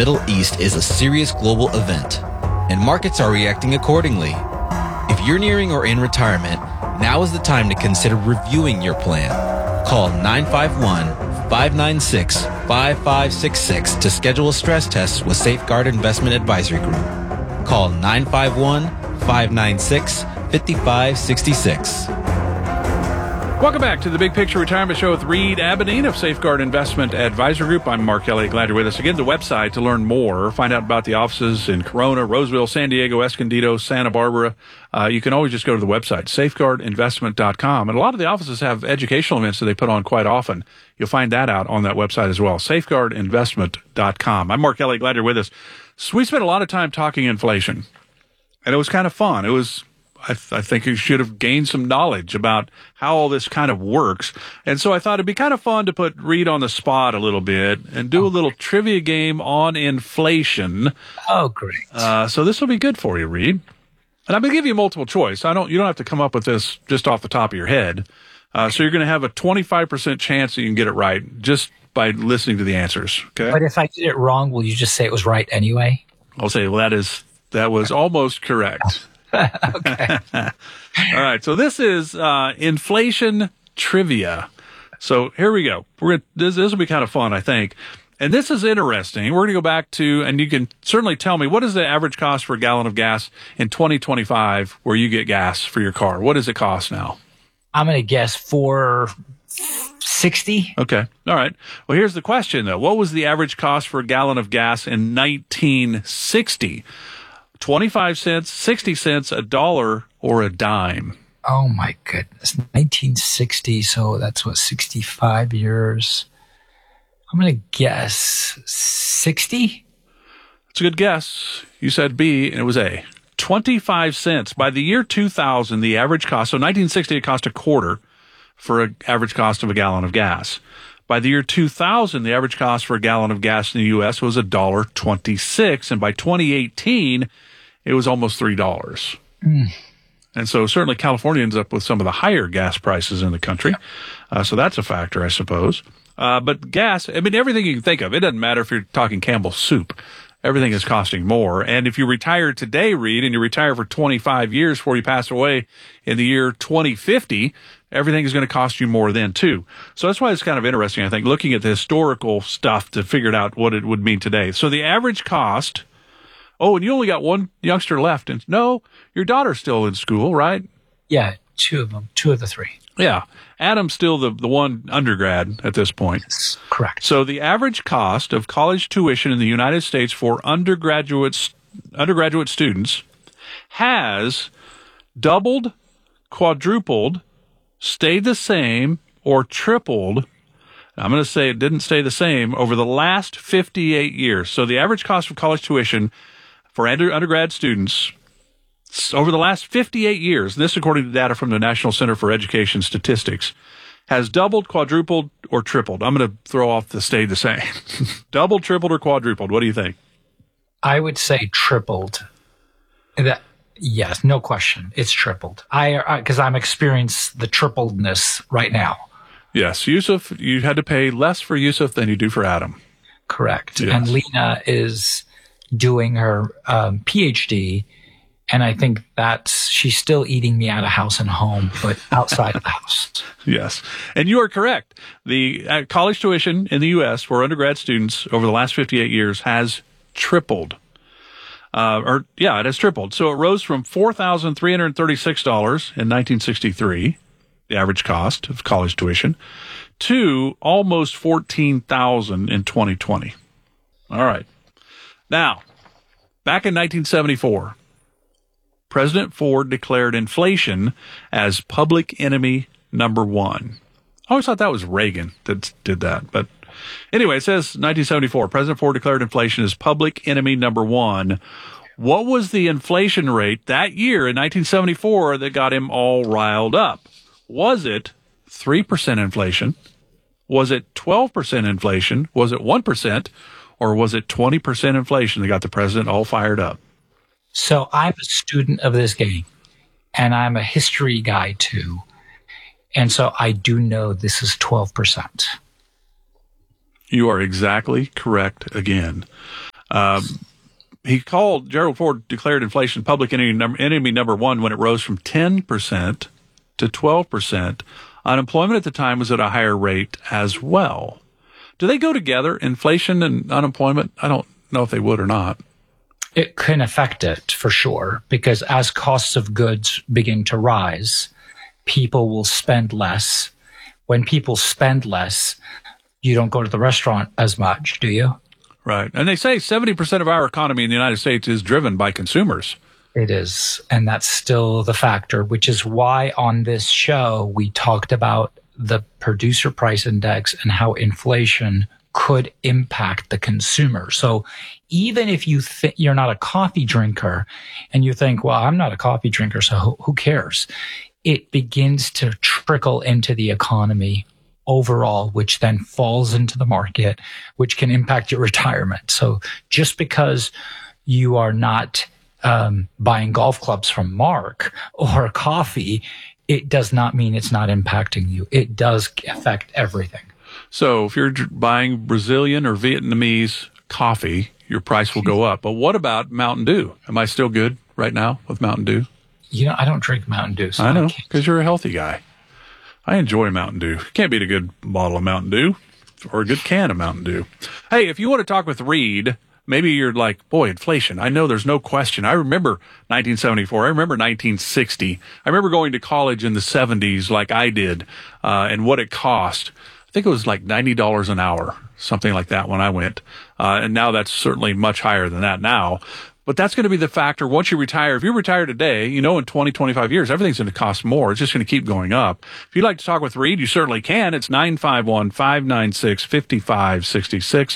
Middle East is a serious global event, and markets are reacting accordingly. If you're nearing or in retirement, now is the time to consider reviewing your plan. Call 951-596-5566 to schedule a stress test with Safeguard Investment Advisory Group. Call 951-596-5566. Welcome back to the Big Picture Retirement Show with Reed Abedin of Safeguard Investment Advisory Group. I'm Mark Elliott. Glad you're with us. Again, the website to learn more, find out about the offices in Corona, Roseville, San Diego, Escondido, Santa Barbara. You can always just go to the website, safeguardinvestment.com. And a lot of the offices have educational events that they put on quite often. You'll find that out on that website as well, safeguardinvestment.com. I'm Mark Elliott. Glad you're with us. So we spent a lot of time talking inflation, and it was kind of fun. It was... I think you should have gained some knowledge about how all this kind of works. And so I thought it'd be kind of fun to put Reed on the spot a little bit and do a little trivia game on inflation. Oh, great. So this will be good for you, Reed. And I'm going to give you multiple choice. You don't have to come up with this just off the top of your head. So you're going to have a 25% chance that you can get it right just by listening to the answers. Okay. But if I get it wrong, will you just say it was right anyway? I'll say, well, that was almost correct. Okay. All right. So this is inflation trivia. So here we go. This will be kind of fun, I think. And this is interesting. We're going to go back to, and you can certainly tell me, what is the average cost for a gallon of gas in 2025 where you get gas for your car? What does it cost now? I'm going to guess $4.60. Okay. All right. Well, here's the question, though. What was the average cost for a gallon of gas in 1960? 25 cents, 60 cents, $1, or a dime? Oh, my goodness. 1960, so that's what, 65 years. I'm going to guess 60? That's a good guess. You said B, and it was A. 25 cents. By the year 2000, the average cost, so 1960, it cost a quarter for an average cost of a gallon of gas. By the year 2000, the average cost for a gallon of gas in the U.S. was $1.26, and by 2018, it was almost $3. And so certainly California ends up with some of the higher gas prices in the country. So that's a factor, I suppose. But gas, I mean, everything you can think of, it doesn't matter if you're talking Campbell's soup. Everything is costing more. And if you retire today, Reed, and you retire for 25 years before you pass away in the year 2050, everything is going to cost you more then, too. So that's why it's kind of interesting, I think, looking at the historical stuff to figure out what it would mean today. So the average cost... Oh, and you only got one youngster left. And no, your daughter's still in school, right? Yeah, two of them, two of the three. Yeah. Adam's still the one undergrad at this point. Yes, correct. So the average cost of college tuition in the United States for undergraduate students has doubled, quadrupled, stayed the same, or tripled. I'm going to say it didn't stay the same over the last 58 years. So the average cost of college tuition for undergrad students over the last 58 years, this according to data from the National Center for Education Statistics, has doubled, quadrupled, or tripled. I'm going to throw off the stayed the same. Doubled, tripled, or quadrupled. What do you think? I would say tripled. Yes, no question. It's tripled. Because I'm experiencing the tripledness right now. Yes, Yusuf, you had to pay less for Yusuf than you do for Adam. Correct. Yes. And Lena is doing her PhD, and I think she's still eating me out of house and home, but outside of the house. Yes. And you are correct. The college tuition in the U.S. for undergrad students over the last 58 years has tripled. It has tripled. So it rose from $4,336 in 1963, the average cost of college tuition, to almost $14,000 in 2020. All right. Now, back in 1974, President Ford declared inflation as public enemy number one. I always thought that was Reagan that did that. But anyway, it says 1974, President Ford declared inflation as public enemy number one. What was the inflation rate that year in 1974 that got him all riled up? Was it 3% inflation? Was it 12% inflation? Was it 1%? Or was it 20% inflation that got the president all fired up? So I'm a student of this game, and I'm a history guy too. And so I do know this is 12%. You are exactly correct again. Gerald Ford declared inflation public enemy number one when it rose from 10% to 12%. Unemployment at the time was at a higher rate as well. Do they go together, inflation and unemployment? I don't know if they would or not. It can affect it for sure, because as costs of goods begin to rise, people will spend less. When people spend less, you don't go to the restaurant as much, do you? Right. And they say 70% of our economy in the United States is driven by consumers. It is. And that's still the factor, which is why on this show we talked about the producer price index and how inflation could impact the consumer. So even if you think you're not a coffee drinker and you think, well, I'm not a coffee drinker, so who cares? It begins to trickle into the economy overall, which then falls into the market, which can impact your retirement. So just because you are not buying golf clubs from Mark or coffee, it does not mean it's not impacting you. It does affect everything. So if you're buying Brazilian or Vietnamese coffee, your price will go up. But what about Mountain Dew? Am I still good right now with Mountain Dew? You know, I don't drink Mountain Dew. So I know, because you're a healthy guy. I enjoy Mountain Dew. Can't beat a good bottle of Mountain Dew or a good can of Mountain Dew. Hey, if you want to talk with Reed, maybe you're like, boy, inflation. I know there's no question. I remember 1974. I remember 1960. I remember going to college in the 70s like I did, and what it cost. I think it was like $90 an hour, something like that when I went. And now that's certainly much higher than that now. But that's going to be the factor once you retire. If you retire today, you know, in 20, 25 years, everything's going to cost more. It's just going to keep going up. If you'd like to talk with Reed, you certainly can. It's 951-596-5566.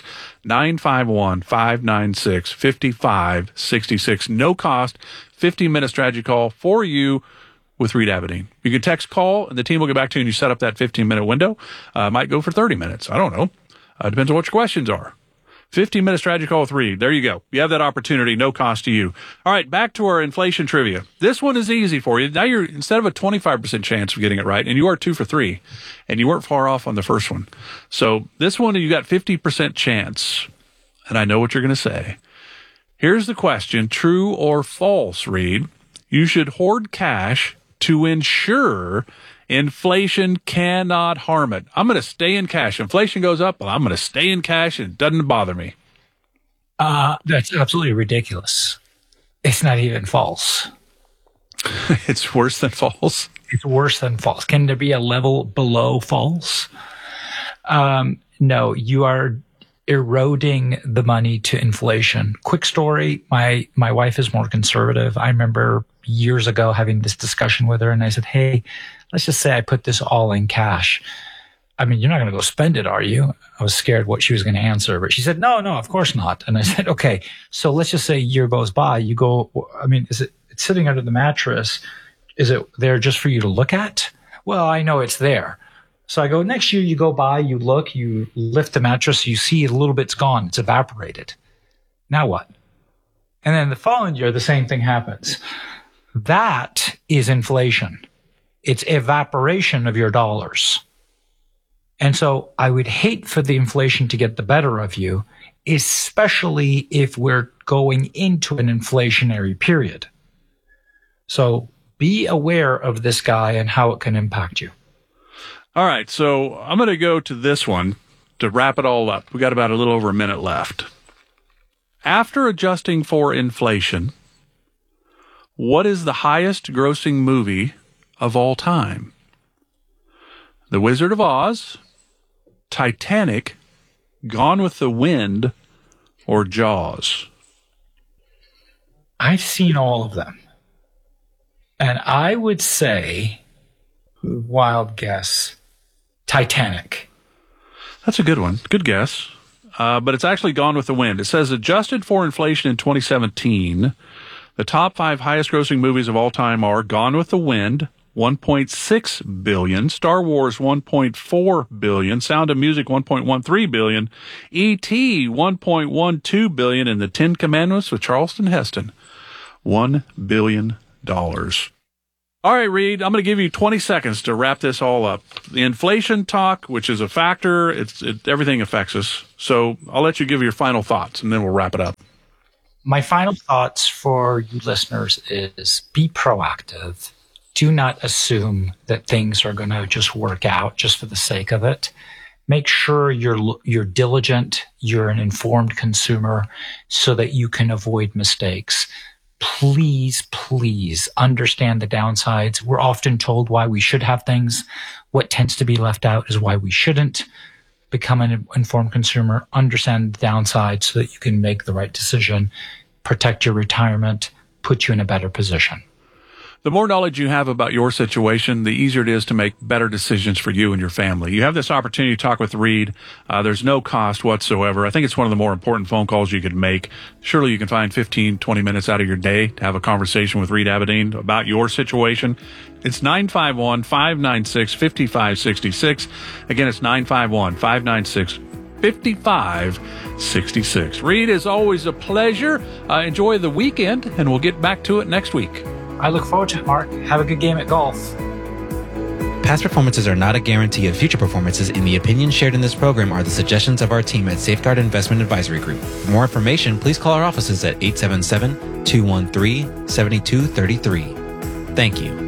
951-596-5566. No cost. 15-minute strategy call for you with Reed Aberdeen. You can text call and the team will get back to you and you set up that 15-minute window. Might go for 30 minutes. I don't know. Depends on what your questions are. 15-minute strategy call with Reed. There you go. You have that opportunity, no cost to you. All right, back to our inflation trivia. This one is easy for you. Now you're, instead of a 25% chance of getting it right, and you are 2 for 3, and you weren't far off on the first one. So this one, you got 50% chance, and I know what you're going to say. Here's the question, true or false, Reed? You should hoard cash to ensure inflation cannot harm it. I'm going to stay in cash. Inflation goes up, well, I'm going to stay in cash and it doesn't bother me. That's absolutely ridiculous. It's not even false. It's worse than false. It's worse than false. Can there be a level below false? No, you are eroding the money to inflation. Quick story. My wife is more conservative. I remember years ago having this discussion with her and I said, hey, let's just say I put this all in cash. I mean, you're not going to go spend it, are you? I was scared what she was going to answer, but she said, no, of course not. And I said, okay, so let's just say a year goes by. You go, I mean, it's sitting under the mattress. Is it there just for you to look at? Well, I know it's there. So I go, next year you go by, you look, you lift the mattress, you see a little bit's gone. It's evaporated. Now what? And then the following year, the same thing happens. That is inflation. It's evaporation of your dollars. And so I would hate for the inflation to get the better of you, especially if we're going into an inflationary period. So be aware of this guy and how it can impact you. All right, so I'm going to go to this one to wrap it all up. We got about a little over a minute left. After adjusting for inflation, what is the highest grossing movie of all time? The Wizard of Oz, Titanic, Gone with the Wind, or Jaws? I've seen all of them. And I would say, wild guess, Titanic. That's a good one. Good guess. But it's actually Gone with the Wind. It says, adjusted for inflation in 2017, the top 5 highest grossing movies of all time are Gone with the Wind, $1.6 billion, Star Wars, $1.4 billion, Sound of Music, $1.13 billion, E.T., $1.12 billion, and The Ten Commandments with Charleston Heston, $1 billion. All right, Reed, I'm going to give you 20 seconds to wrap this all up. The inflation talk, which is a factor, everything affects us. So I'll let you give your final thoughts, and then we'll wrap it up. My final thoughts for you listeners is be proactive. Do not assume that things are going to just work out just for the sake of it. Make sure you're diligent, you're an informed consumer so that you can avoid mistakes. Please understand the downsides. We're often told why we should have things. What tends to be left out is why we shouldn't. Become an informed consumer, understand the downsides so that you can make the right decision, protect your retirement, put you in a better position. The more knowledge you have about your situation, the easier it is to make better decisions for you and your family. You have this opportunity to talk with Reed. There's no cost whatsoever. I think it's one of the more important phone calls you could make. Surely you can find 15, 20 minutes out of your day to have a conversation with Reed Abedin about your situation. It's 951-596-5566. Again, it's 951-596-5566. Reed, is always a pleasure. Enjoy the weekend, and we'll get back to it next week. I look forward to it, Mark. Have a good game at golf. Past performances are not a guarantee of future performances, and the opinions shared in this program are the suggestions of our team at Safeguard Investment Advisory Group. For more information, please call our offices at 877-213-7233. Thank you.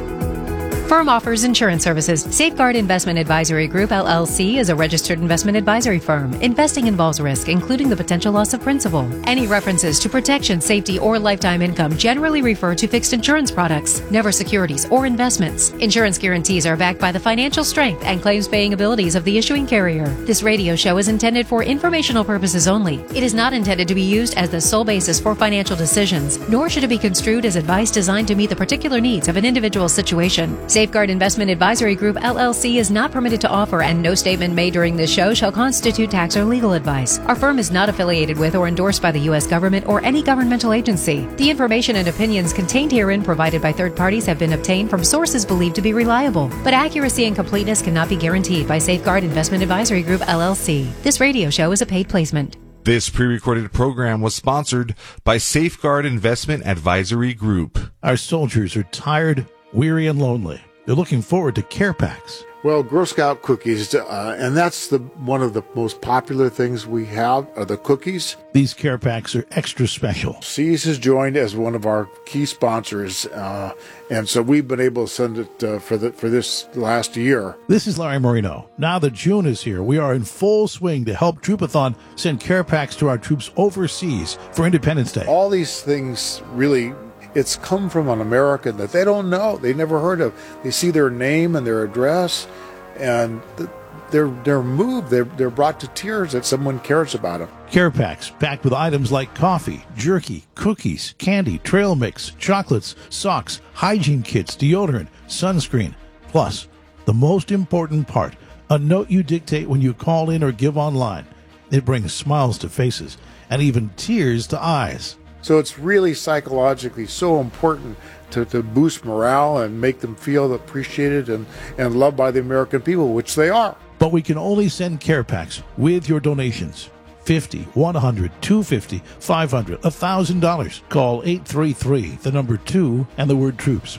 Firm offers insurance services. Safeguard Investment Advisory Group, LLC, is a registered investment advisory firm. Investing involves risk, including the potential loss of principal. Any references to protection, safety, or lifetime income generally refer to fixed insurance products, never securities or investments. Insurance guarantees are backed by the financial strength and claims-paying abilities of the issuing carrier. This radio show is intended for informational purposes only. It is not intended to be used as the sole basis for financial decisions, nor should it be construed as advice designed to meet the particular needs of an individual situation. Safeguard Investment Advisory Group, LLC is not permitted to offer, and no statement made during this show shall constitute tax or legal advice. Our firm is not affiliated with or endorsed by the U.S. government or any governmental agency. The information and opinions contained herein provided by third parties have been obtained from sources believed to be reliable, but accuracy and completeness cannot be guaranteed by Safeguard Investment Advisory Group, LLC. This radio show is a paid placement. This pre-recorded program was sponsored by Safeguard Investment Advisory Group. Our soldiers are tired, weary, and lonely. They're looking forward to care packs. Well, Girl Scout cookies, and that's one of the most popular things we have are the cookies. These care packs are extra special. Seas has joined as one of our key sponsors, and so we've been able to send it for this last year. This is Larry Marino. Now that June is here, we are in full swing to help Troopathon send care packs to our troops overseas for Independence Day. All these things really... It's come from an American that they don't know, they never heard of. They see their name and their address, and they're moved. They're brought to tears that someone cares about them. Care packs packed with items like coffee, jerky, cookies, candy, trail mix, chocolates, socks, hygiene kits, deodorant, sunscreen. Plus, the most important part, a note you dictate when you call in or give online. It brings smiles to faces and even tears to eyes. So it's really psychologically so important to boost morale and make them feel appreciated and loved by the American people, which they are. But we can only send care packs with your donations. $50, $100, $250, $500, $1,000. Call 833, the number 2, and the word troops.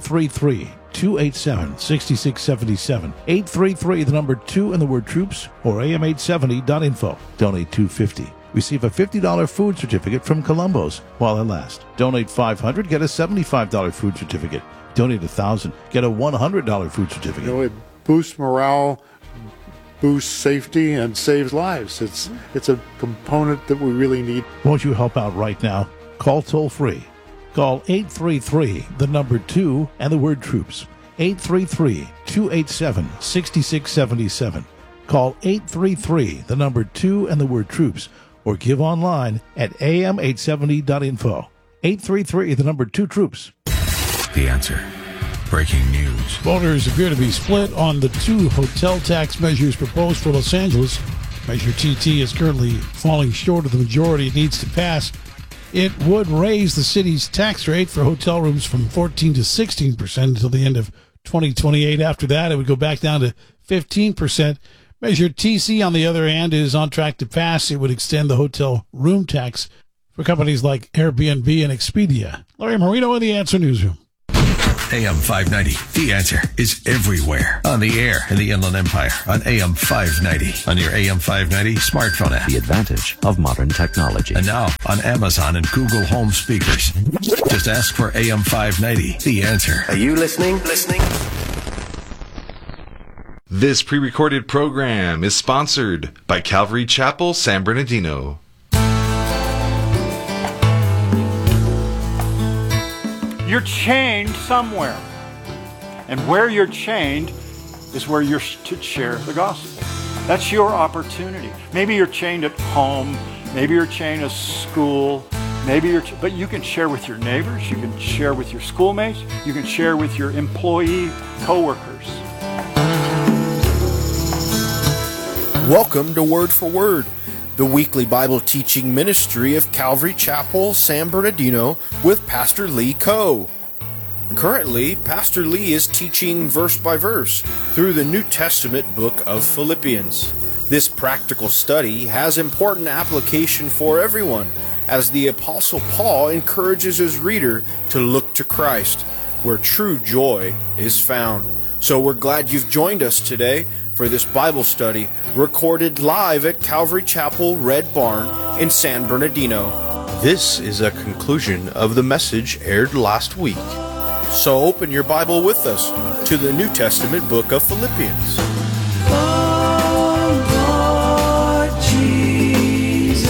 833-287-6677. 833, the number 2, and the word troops, or am870.info. Donate $250. Receive a $50 food certificate from Columbo's while it lasts. Donate $500, get a $75 food certificate. Donate $1,000, get a $100 food certificate. You know, it boosts morale, boosts safety, and saves lives. It's a component that we really need. Won't you help out right now? Call toll free. Call 833, the number 2, and the word troops. 833-287-6677. Call 833, the number 2, and the word troops, or give online at am870.info. 833, the number 2, troops. The Answer. Breaking news. Voters appear to be split on the 2 hotel tax measures proposed for Los Angeles. Measure TT is currently falling short of the majority it needs to pass. It would raise the city's tax rate for hotel rooms from 14 to 16% until the end of 2028. After that, it would go back down to 15%. Measure TC, on the other hand, is on track to pass. It would extend the hotel room tax for companies like Airbnb and Expedia. Larry Marino in the Answer Newsroom. AM 590. The Answer is everywhere. On the air in the Inland Empire on AM 590. On your AM 590 smartphone app. The advantage of modern technology. And now on Amazon and Google Home speakers. Just ask for AM 590. The Answer. Are you listening? This pre-recorded program is sponsored by Calvary Chapel, San Bernardino. You're chained somewhere. And where you're chained is where you're to share the gospel. That's your opportunity. Maybe you're chained at home. Maybe you're chained at school. But you can share with your neighbors. You can share with your schoolmates. You can share with your employee coworkers. Welcome to Word for Word, the weekly Bible teaching ministry of Calvary Chapel, San Bernardino, with Pastor Lee Coe. Currently, Pastor Lee is teaching verse by verse through the New Testament book of Philippians. This practical study has important application for everyone, as the Apostle Paul encourages his reader to look to Christ, where true joy is found. So we're glad you've joined us today for this Bible study recorded live at Calvary Chapel Red Barn in San Bernardino. This is a conclusion of the message aired last week. So open your Bible with us to the New Testament book of Philippians. Oh, Lord Jesus.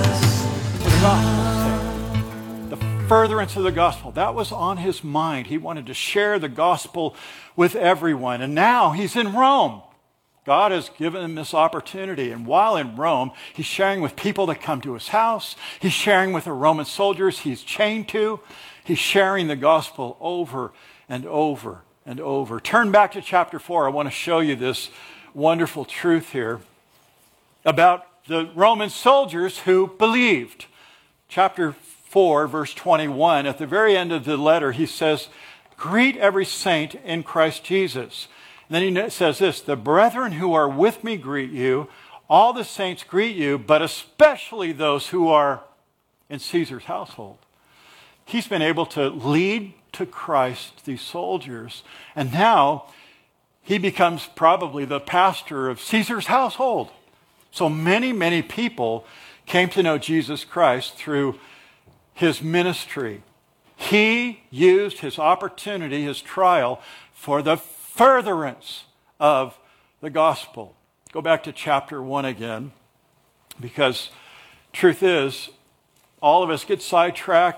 The furtherance of the gospel, that was on his mind. He wanted to share the gospel with everyone. And now he's in Rome. God has given him this opportunity. And while in Rome, he's sharing with people that come to his house. He's sharing with the Roman soldiers he's chained to. He's sharing the gospel over and over and over. Turn back to chapter 4. I want to show you this wonderful truth here about the Roman soldiers who believed. Chapter 4, verse 21, at the very end of the letter, he says, "Greet every saint in Christ Jesus." And then he says this, "The brethren who are with me greet you. All the saints greet you, but especially those who are in Caesar's household." He's been able to lead to Christ these soldiers. And now he becomes probably the pastor of Caesar's household. So many, many people came to know Jesus Christ through his ministry. He used his opportunity, his trial, for the furtherance of the gospel. Go back to chapter 1 again, because truth is, all of us get sidetracked.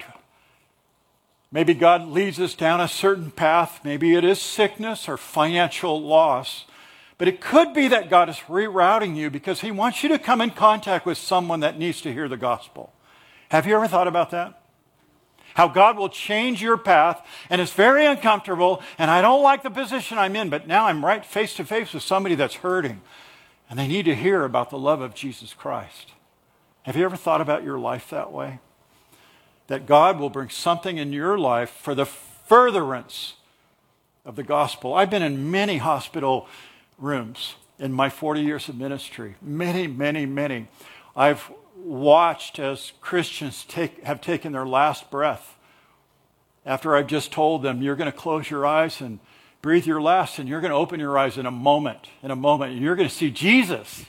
Maybe God leads us down a certain path. Maybe it is sickness or financial loss. But it could be that God is rerouting you because he wants you to come in contact with someone that needs to hear the gospel. Have you ever thought about that? How God will change your path, and it's very uncomfortable, and I don't like the position I'm in, but now I'm right face to face with somebody that's hurting, and they need to hear about the love of Jesus Christ. Have you ever thought about your life that way? That God will bring something in your life for the furtherance of the gospel. I've been in many hospital rooms in my 40 years of ministry. Many. I've watched as Christians have taken their last breath after I've just told them, you're going to close your eyes and breathe your last, and you're going to open your eyes in a moment, and you're going to see Jesus.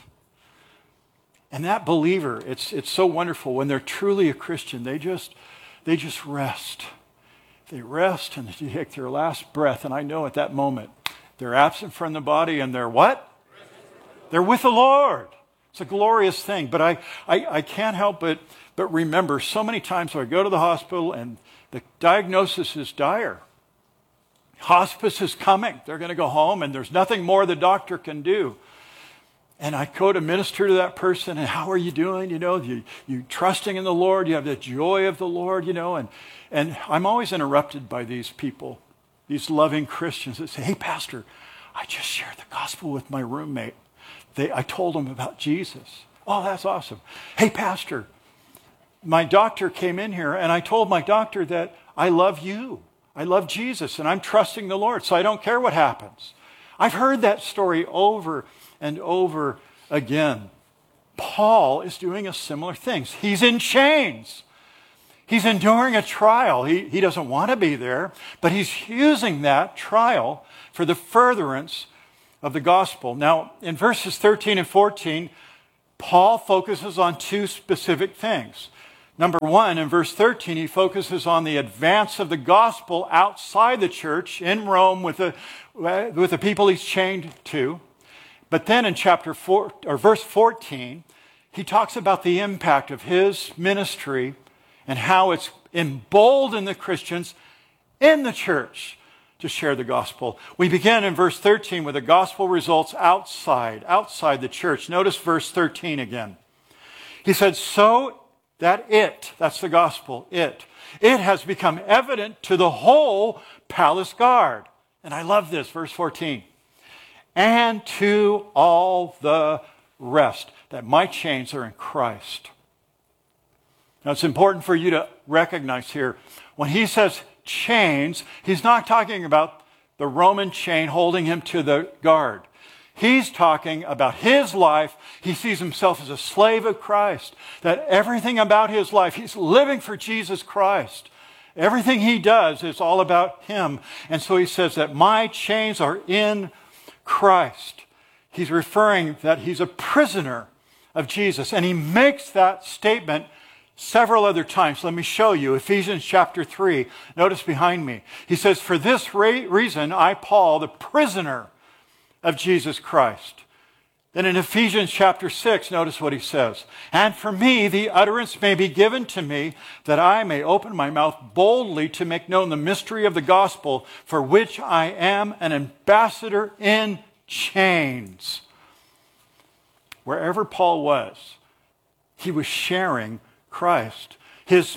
And that believer, it's so wonderful. When they're truly a Christian, they just rest. They rest and they take their last breath. And I know at that moment, they're absent from the body and they're what? They're with the Lord. It's a glorious thing. But I can't help but remember so many times when I go to the hospital and the diagnosis is dire. Hospice is coming. They're going to go home and there's nothing more the doctor can do. And I go to minister to that person, and how are you doing? You trusting in the Lord, you have the joy of the Lord, and I'm always interrupted by these people, these loving Christians that say, "Hey, Pastor, I just shared the gospel with my roommate. I told him about Jesus." "Oh, that's awesome." "Hey, Pastor, my doctor came in here, and I told my doctor that I love you. I love Jesus, and I'm trusting the Lord, so I don't care what happens." I've heard that story over and over again. Paul is doing a similar thing. He's in chains. He's enduring a trial. He doesn't want to be there, but he's using that trial for the furtherance of the gospel. Now, in verses 13 and 14, Paul focuses on two specific things. Number one, in verse 13, he focuses on the advance of the gospel outside the church in Rome with the people he's chained to. But then in verse 14, he talks about the impact of his ministry and how it's emboldened the Christians in the church to share the gospel. We begin in verse 13 with the gospel results outside the church. Notice verse 13 again. He said, so that that's the gospel, it has become evident to the whole palace guard. And I love this, verse 14. And to all the rest, that my chains are in Christ. Now, it's important for you to recognize here, when he says chains, he's not talking about the Roman chain holding him to the guard. He's talking about his life. He sees himself as a slave of Christ, that everything about his life, he's living for Jesus Christ. Everything he does is all about him. And so he says that my chains are in Christ. He's referring that he's a prisoner of Jesus. And he makes that statement several other times. Let me show you. Ephesians chapter 3. Notice behind me. He says, for this reason, I, Paul, the prisoner of Jesus Christ. Then in Ephesians chapter 6, notice what he says. And for me, the utterance may be given to me, that I may open my mouth boldly to make known the mystery of the gospel, for which I am an ambassador in chains. Wherever Paul was, he was sharing Christ. His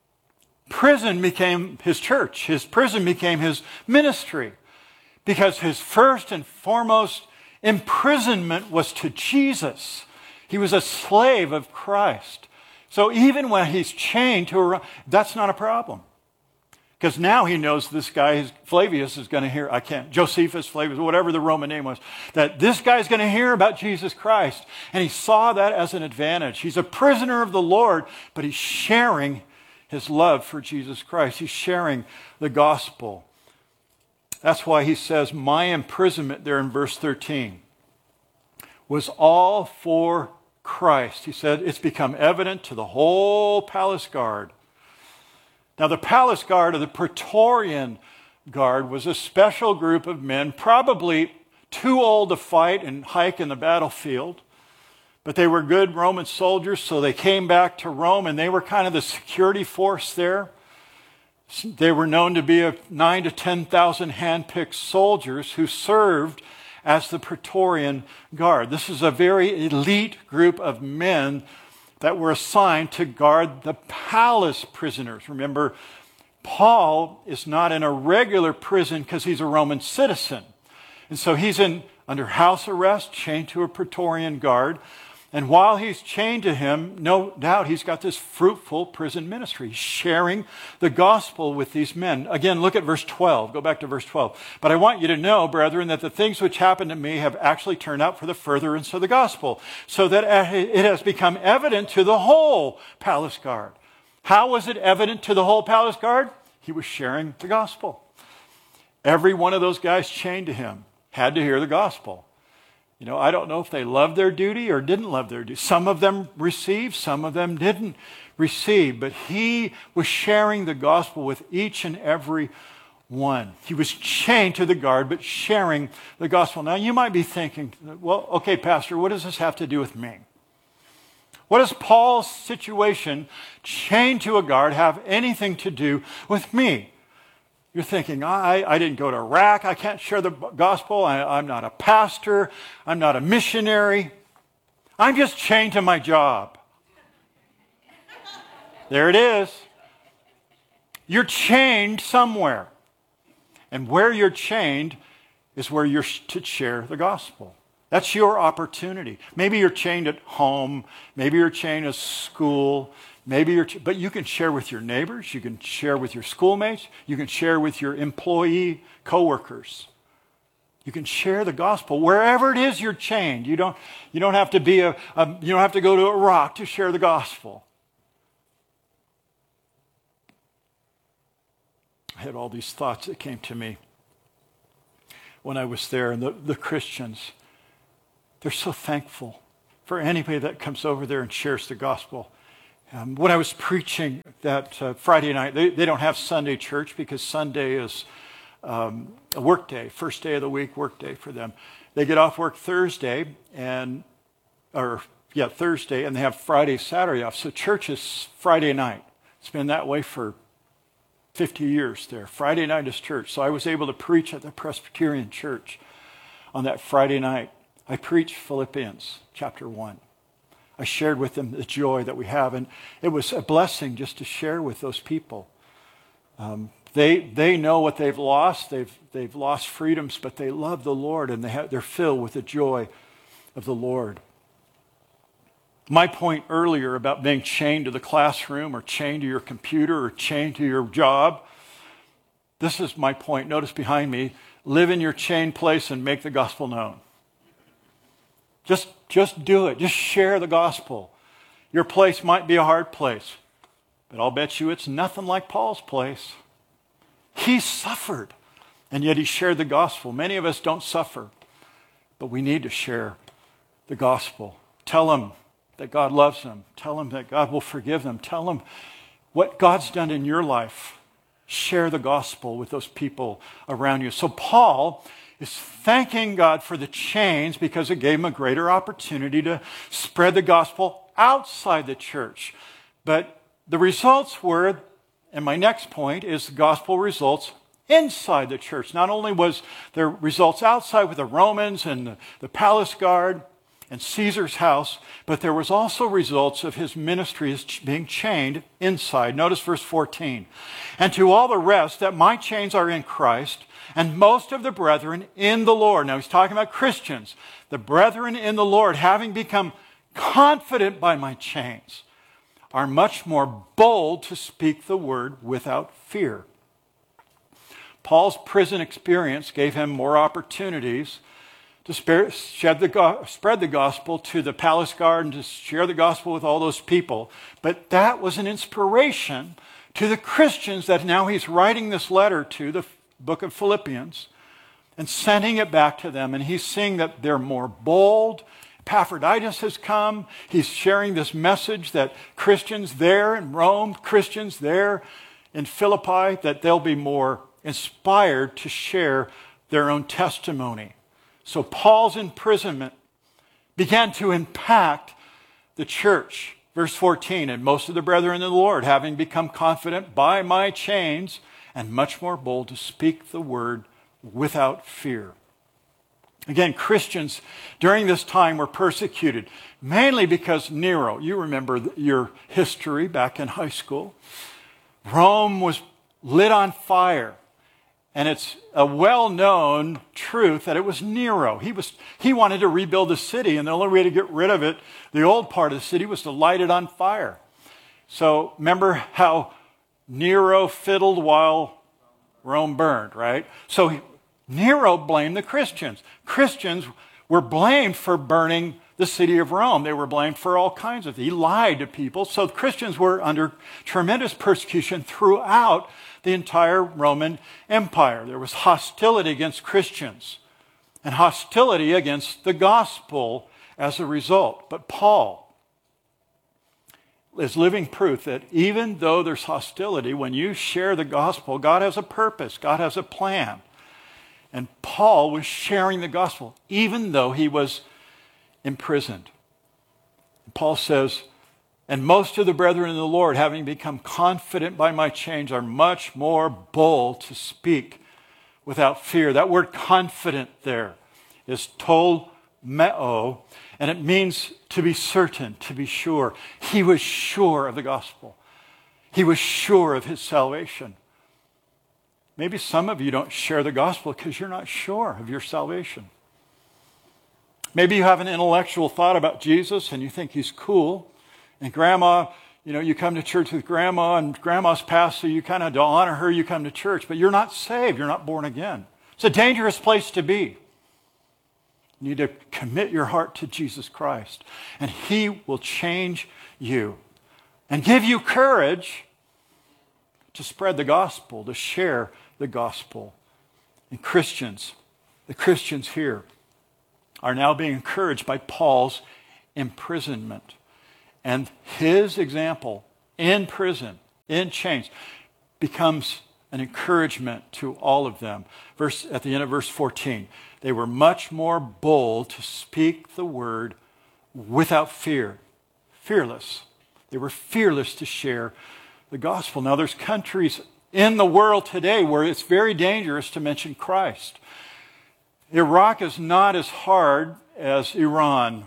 prison became his church. His prison became his ministry, because his first and foremost imprisonment was to Jesus. He was a slave of Christ. So even when he's chained to a, that's not a problem. Because now he knows this guy, Flavius, is going to hear, Josephus, Flavius, whatever the Roman name was, that this guy's going to hear about Jesus Christ. And he saw that as an advantage. He's a prisoner of the Lord, but he's sharing his love for Jesus Christ. He's sharing the gospel. That's why he says, my imprisonment there in verse 13 was all for Christ. He said, it's become evident to the whole palace guard. Now, the palace guard, or the Praetorian Guard, was a special group of men, probably too old to fight and hike in the battlefield, but they were good Roman soldiers, so they came back to Rome, and they were kind of the security force there. They were known to be 9,000 to 10,000 hand-picked soldiers who served as the Praetorian Guard. This is a very elite group of men that were assigned to guard the palace prisoners. Remember, Paul is not in a regular prison because he's a Roman citizen. And so he's under house arrest, chained to a Praetorian Guard. And while he's chained to him, no doubt he's got this fruitful prison ministry, sharing the gospel with these men. Again, look at verse 12. Go back to verse 12. But I want you to know, brethren, that the things which happened to me have actually turned out for the furtherance of the gospel, so that it has become evident to the whole palace guard. How was it evident to the whole palace guard? He was sharing the gospel. Every one of those guys chained to him had to hear the gospel. You know, I don't know if they loved their duty or didn't love their duty. Some of them received, some of them didn't receive. But he was sharing the gospel with each and every one. He was chained to the guard, but sharing the gospel. Now, you might be thinking, well, okay, Pastor, what does this have to do with me? What does Paul's situation, chained to a guard, have anything to do with me? You're thinking, I didn't go to Iraq. I can't share the gospel. I'm not a pastor. I'm not a missionary. I'm just chained to my job. There it is. You're chained somewhere. And where you're chained is where you're to share the gospel. That's your opportunity. Maybe you're chained at home. Maybe you're chained at school. But you can share with your neighbors, you can share with your schoolmates, you can share with your employee coworkers. You can share the gospel wherever it is you're chained. You don't have to be you don't have to go to Iraq to share the gospel. had all these thoughts that came to me when I was there. And the Christians, they're so thankful for anybody that comes over there and shares the gospel. When I was preaching that Friday night, they don't have Sunday church because Sunday is a work day, first day of the week, work day for them. They get off work Thursday, Thursday, and they have Friday, Saturday off. So church is Friday night. It's been that way for 50 years there. Friday night is church. So I was able to preach at the Presbyterian Church on that Friday night. I preached Philippians chapter 1. I shared with them the joy that we have, and it was a blessing just to share with those people. They know what they've lost. They've lost freedoms, but they love the Lord, and they're filled with the joy of the Lord. My point earlier about being chained to the classroom or chained to your computer or chained to your job, this is my point. Notice behind me, live in your chained place and make the gospel known. Just do it. Just share the gospel. Your place might be a hard place, but I'll bet you it's nothing like Paul's place. He suffered, and yet he shared the gospel. Many of us don't suffer, but we need to share the gospel. Tell them that God loves them. Tell them that God will forgive them. Tell them what God's done in your life. Share the gospel with those people around you. So Paul is thanking God for the chains because it gave him a greater opportunity to spread the gospel outside the church. But the results were, and my next point is the gospel results inside the church. Not only was there results outside with the Romans and the palace guard and Caesar's house, but there was also results of his ministry as being chained inside. Notice verse 14. And to all the rest that my chains are in Christ, and most of the brethren in the Lord. Now he's talking about Christians. The brethren in the Lord, having become confident by my chains, are much more bold to speak the word without fear. Paul's prison experience gave him more opportunities to spread the gospel to the palace guard and to share the gospel with all those people. But that was an inspiration to the Christians that now he's writing this letter to, the book of Philippians, and sending it back to them. And he's seeing that they're more bold. Epaphroditus has come. He's sharing this message that Christians there in Rome, Christians there in Philippi, that they'll be more inspired to share their own testimony. So Paul's imprisonment began to impact the church. Verse 14, and most of the brethren in the Lord, having become confident by my chains, and much more bold to speak the word without fear. Again, Christians during this time were persecuted, mainly because Nero, you remember your history back in high school. Rome was lit on fire. And it's a well-known truth that it was Nero. He wanted to rebuild the city, and the only way to get rid of it, the old part of the city, was to light it on fire. So remember how Nero fiddled while Rome burned, right? So Nero blamed the Christians. Christians were blamed for burning the city of Rome. They were blamed for all kinds of things. He lied to people. So Christians were under tremendous persecution throughout the entire Roman Empire. There was hostility against Christians and hostility against the gospel as a result. But Paul is living proof that even though there's hostility, when you share the gospel, God has a purpose, God has a plan. And Paul was sharing the gospel even though he was imprisoned. Paul says, and most of the brethren in the Lord, having become confident by my chains, are much more bold to speak without fear. That word confident there is tolmeo, and it means to be certain, to be sure. He was sure of the gospel. He was sure of his salvation. Maybe some of you don't share the gospel because you're not sure of your salvation. Maybe you have an intellectual thought about Jesus and you think he's cool. And grandma, you come to church with grandma and grandma's passed, so you kind of to honor her, you come to church. But you're not saved. You're not born again. It's a dangerous place to be. You need to commit your heart to Jesus Christ. And he will change you and give you courage to spread the gospel, to share the gospel. And Christians, the Christians here, are now being encouraged by Paul's imprisonment. And his example in prison, in chains, becomes an encouragement to all of them. At the end of verse 14, they were much more bold to speak the word without fear. Fearless. They were fearless to share the gospel. Now, there's countries in the world today where it's very dangerous to mention Christ. Iraq is not as hard as Iran.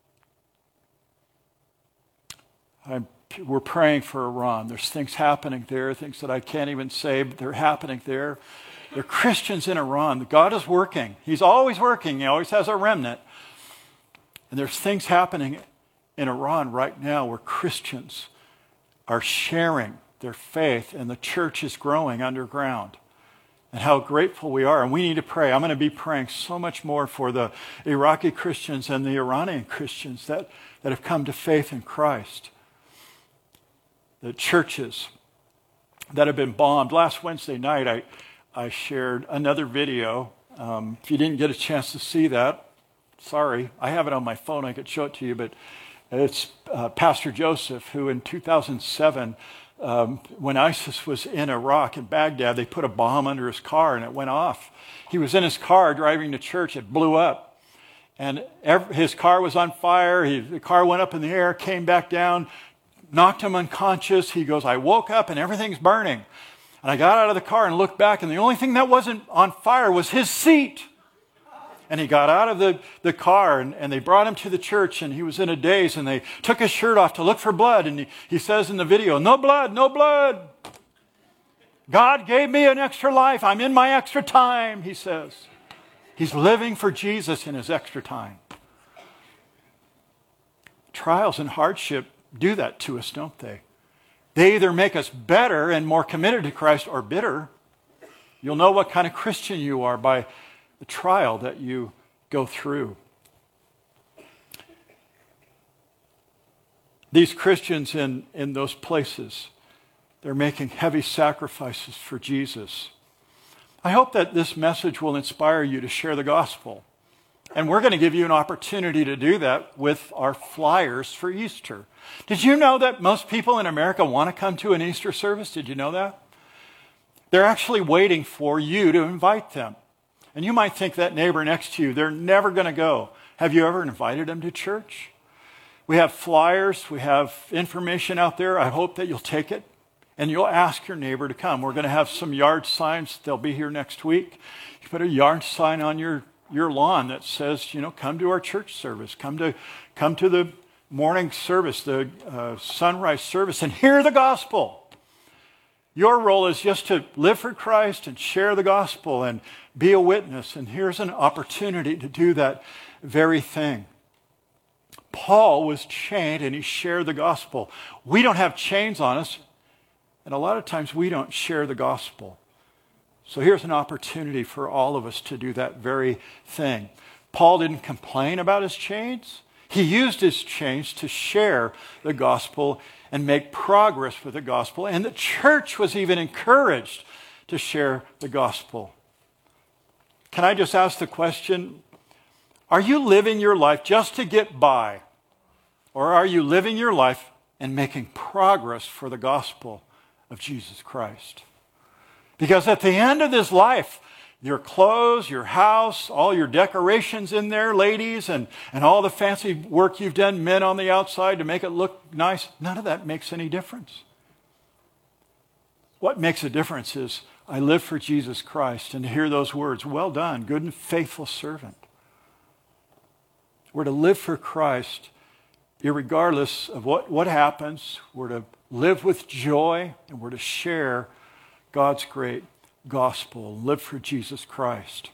We're praying for Iran. There's things happening there, things that I can't even say, but they're happening there. There are Christians in Iran. God is working. He's always working. He always has a remnant. And there's things happening in Iran right now where Christians are sharing their faith, and the church is growing underground. And how grateful we are. And we need to pray. I'm going to be praying so much more for the Iraqi Christians and the Iranian Christians that have come to faith in Christ. The churches that have been bombed. Last Wednesday night, I shared another video. If you didn't get a chance to see that, sorry. I have it on my phone. I could show it to you. But it's Pastor Joseph, who in 2007, when ISIS was in Iraq, in Baghdad, they put a bomb under his car and it went off. He was in his car driving to church. It blew up. And his car was on fire. The car went up in the air, came back down, knocked him unconscious. He goes, I woke up and everything's burning. And I got out of the car and looked back, and the only thing that wasn't on fire was his seat. And he got out of the car, and they brought him to the church, and he was in a daze, and they took his shirt off to look for blood. And he says in the video, no blood, no blood. God gave me an extra life. I'm in my extra time, he says. He's living for Jesus in his extra time. Trials and hardship do that to us, don't they? They either make us better and more committed to Christ or bitter. You'll know what kind of Christian you are by the trial that you go through. These Christians in those places, they're making heavy sacrifices for Jesus. I hope that this message will inspire you to share the gospel. And we're going to give you an opportunity to do that with our flyers for Easter. Did you know that most people in America want to come to an Easter service? Did you know that? They're actually waiting for you to invite them. And you might think that neighbor next to you, they're never going to go. Have you ever invited them to church? We have flyers. We have information out there. I hope that you'll take it and you'll ask your neighbor to come. We're going to have some yard signs. They'll be here next week. You put a yard sign on your lawn that says, come to our church service. Come to the morning service, the sunrise service, and hear the gospel. Your role is just to live for Christ and share the gospel and be a witness. And here's an opportunity to do that very thing. Paul was chained and he shared the gospel. We don't have chains on us, and a lot of times we don't share the gospel. So here's an opportunity for all of us to do that very thing. Paul didn't complain about his chains. He used his chains to share the gospel and make progress with the gospel. And the church was even encouraged to share the gospel. Can I just ask the question, are you living your life just to get by? Or are you living your life and making progress for the gospel of Jesus Christ? Because at the end of this life, your clothes, your house, all your decorations in there, ladies, and all the fancy work you've done, men on the outside to make it look nice, none of that makes any difference. What makes a difference is I live for Jesus Christ, and to hear those words, well done, good and faithful servant. We're to live for Christ irregardless of what happens. We're to live with joy, and we're to share God's great gospel, live for Jesus Christ.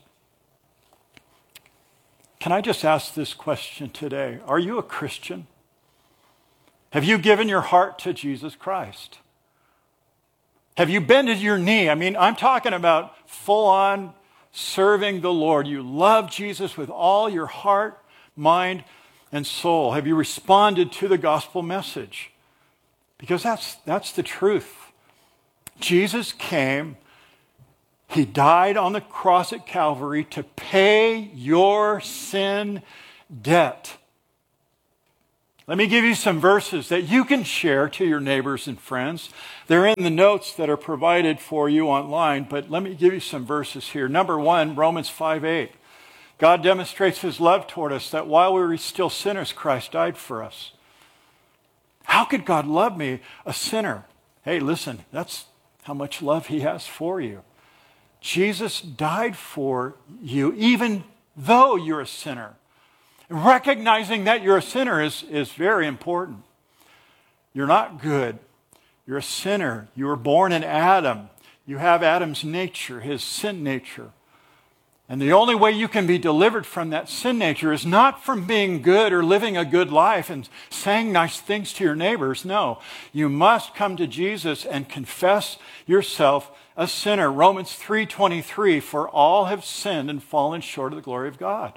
Can I just ask this question today? Are you a Christian? Have you given your heart to Jesus Christ? Have you bended your knee? I mean, I'm talking about full-on serving the Lord. You love Jesus with all your heart, mind, and soul. Have you responded to the gospel message? Because that's the truth. Jesus came, he died on the cross at Calvary to pay your sin debt. Let me give you some verses that you can share to your neighbors and friends. They're in the notes that are provided for you online, but let me give you some verses here. Number 1, Romans 5:8. God demonstrates his love toward us that while we were still sinners, Christ died for us. How could God love me, a sinner? Hey, listen, that's how much love he has for you. Jesus died for you even though you're a sinner. Recognizing that you're a sinner is very important. You're not good. You're a sinner. You were born in Adam. You have Adam's nature, his sin nature. And the only way you can be delivered from that sin nature is not from being good or living a good life and saying nice things to your neighbors. No, you must come to Jesus and confess yourself a sinner. Romans 3:23, for all have sinned and fallen short of the glory of God.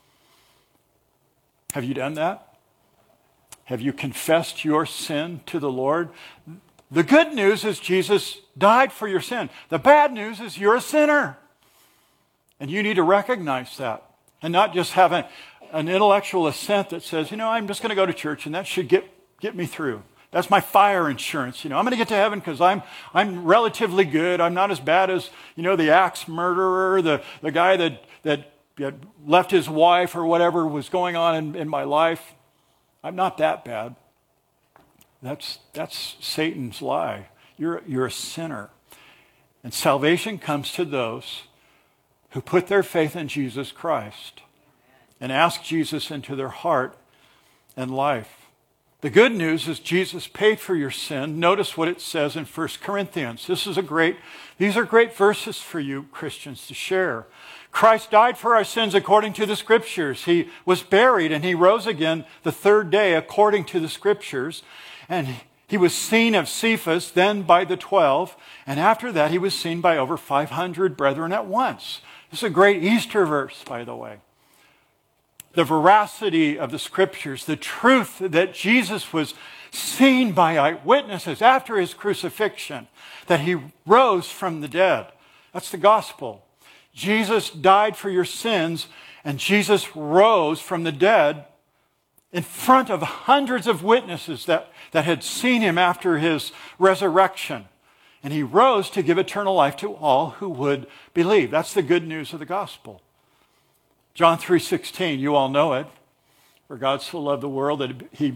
Have you done that? Have you confessed your sin to the Lord? The good news is Jesus died for your sin. The bad news is you're a sinner. And you need to recognize that and not just have an intellectual assent that says, I'm just going to go to church and that should get me through. That's my fire insurance. I'm going to get to heaven because I'm relatively good. I'm not as bad as, the axe murderer, the guy that left his wife or whatever was going on in my life. I'm not that bad. That's Satan's lie. You're a sinner. And salvation comes to those who put their faith in Jesus Christ and ask Jesus into their heart and life. The good news is Jesus paid for your sin. Notice what it says in 1 Corinthians. These are great verses for you Christians to share. Christ died for our sins according to the Scriptures. He was buried and he rose again the third day according to the Scriptures. And he was seen of Cephas, then by the 12. And after that he was seen by over 500 brethren at once. This is a great Easter verse, by the way. The veracity of the Scriptures, the truth that Jesus was seen by eyewitnesses after his crucifixion, that he rose from the dead. That's the gospel. Jesus died for your sins, and Jesus rose from the dead in front of hundreds of witnesses that had seen him after his resurrection. And he rose to give eternal life to all who would believe. That's the good news of the gospel. John 3:16, you all know it. For God so loved the world that he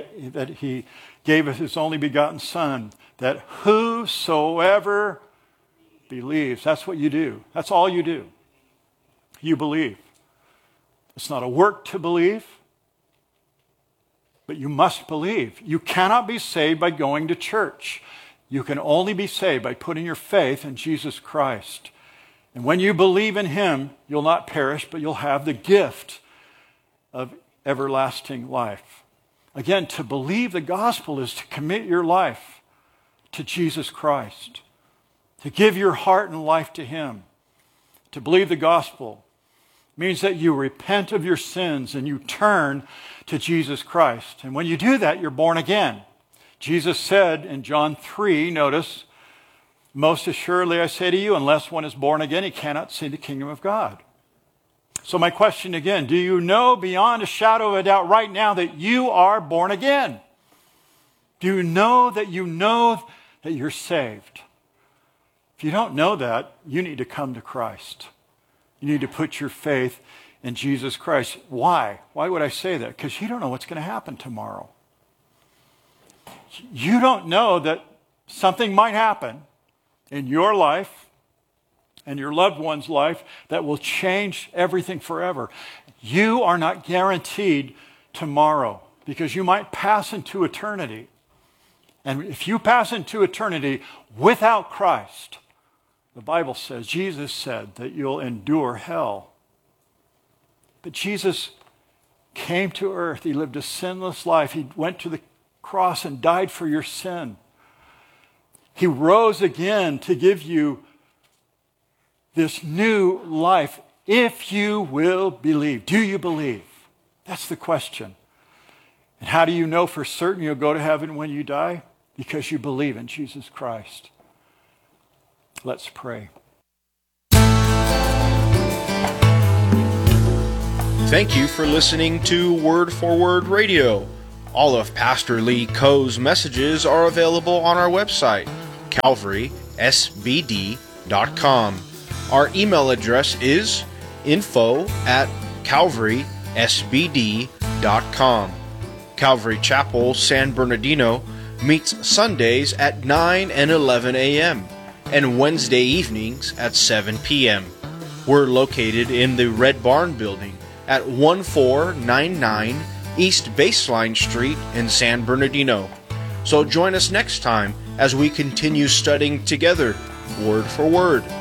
gave us his only begotten Son, that whosoever believes, that's what you do. That's all you do. You believe. It's not a work to believe, but you must believe. You cannot be saved by going to church. You can only be saved by putting your faith in Jesus Christ. And when you believe in him, you'll not perish, but you'll have the gift of everlasting life. Again, to believe the gospel is to commit your life to Jesus Christ, to give your heart and life to him. To believe the gospel means that you repent of your sins and you turn to Jesus Christ. And when you do that, you're born again. Jesus said in John 3, notice, most assuredly I say to you, unless one is born again, he cannot see the kingdom of God. So my question again, do you know beyond a shadow of a doubt right now that you are born again? Do you know that you're saved? If you don't know that, you need to come to Christ. You need to put your faith in Jesus Christ. Why? Why would I say that? Because you don't know what's going to happen tomorrow. You don't know that something might happen in your life and your loved one's life that will change everything forever. You are not guaranteed tomorrow because you might pass into eternity. And if you pass into eternity without Christ, the Bible says, Jesus said that you'll endure hell. But Jesus came to earth. He lived a sinless life. He went to the cross and died for your sin. He rose again to give you this new life if you will believe. Do you believe? That's the question. And how do you know for certain you'll go to heaven when you die? Because you believe in Jesus Christ. Let's pray. Thank you for listening to Word for Word Radio. All of Pastor Lee Coe's messages are available on our website, calvarysbd.com. Our email address is info@calvarysbd.com. Calvary Chapel San Bernardino meets Sundays at 9 and 11 a.m. and Wednesday evenings at 7 p.m. We're located in the Red Barn Building at 1499 East Baseline Street in San Bernardino. So join us next time as we continue studying together, word for word.